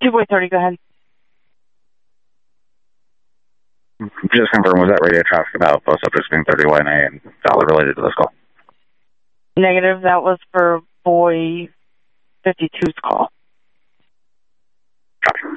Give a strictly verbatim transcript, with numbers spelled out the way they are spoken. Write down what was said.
two boy thirty, go ahead. Just confirm, was that radio traffic about both subjects being thirty-one A and dollar related to this call? Negative, that was for boy fifty-two's call. Copy.